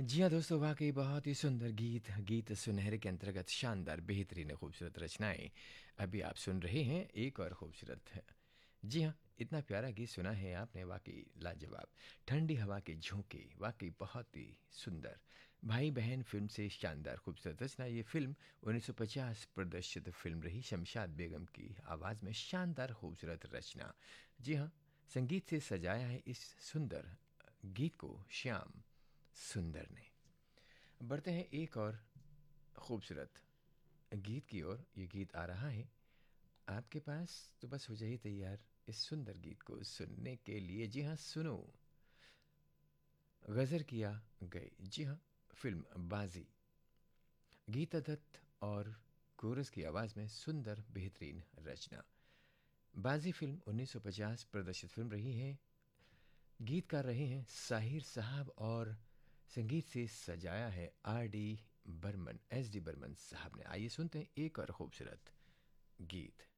जी हाँ दोस्तों, वाक़ई बहुत ही सुंदर गीत, गीत सुनहरे के अंतर्गत शानदार, बेहतरीन, खूबसूरत रचनाएँ अभी आप सुन रहे हैं। एक और खूबसूरत है। जी हाँ, इतना प्यारा गीत सुना है आपने, वाक़ई लाजवाब। ठंडी हवा के झोंके, वाक़ई बहुत ही सुंदर। भाई-बहन फ़िल्म से शानदार खूबसूरत रचना। ये फ़िल्म 1950 प्रदर्शित फ़िल्म रही। शमशाद बेगम की आवाज़ में शानदार खूबसूरत रचना। जी हाँ, संगीत से सजाया है इस सुंदर गीत को श्याम सुंदर ने। बढ़ते हैं एक और खूबसूरत गीत की ओर। ये गीत आ रहा है आपके पास, तो बस हो जाइए तैयार इस सुंदर गीत को सुनने के लिए। जी हाँ, सुनो। गज़र किया गए। जी हाँ, फिल्म बाजी। गीता दत्त और कोरस की आवाज़ में सुंदर बेहतरीन रचना। बाजी फिल्म 1950 प्रदर्शित फिल्म रही है। गीतकार रहे हैं साहिर साहब और संगीत से सजाया है R D Burman, S D Burman साहब ने। आइए सुनते हैं एक और खूबसूरत गीत।